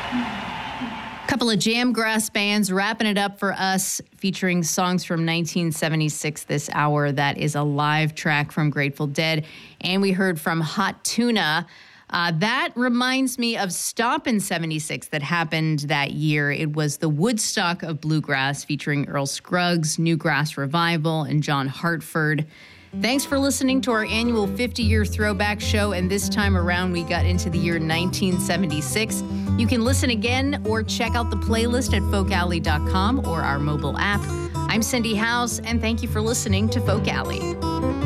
Couple of Jamgrass bands wrapping it up for us, featuring songs from 1976 this hour. That is a live track from Grateful Dead. And we heard from Hot Tuna. That reminds me of Stompin' 76 that happened that year. It was the Woodstock of Bluegrass, featuring Earl Scruggs, Newgrass Revival, and John Hartford. Thanks for listening to our annual 50-year throwback show, and this time around we got into the year 1976. You can listen again or check out the playlist at folkalley.com or our mobile app. I'm Cindy House, and thank you for listening to Folk Alley.